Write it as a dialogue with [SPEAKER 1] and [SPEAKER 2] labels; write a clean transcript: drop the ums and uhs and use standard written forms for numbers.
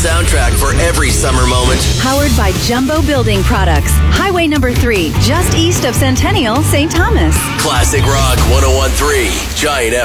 [SPEAKER 1] soundtrack for every summer moment.
[SPEAKER 2] Powered by Jumbo Building Products. Highway number 3, just east of Centennial, St. Thomas.
[SPEAKER 1] Classic Rock 101.3, Giant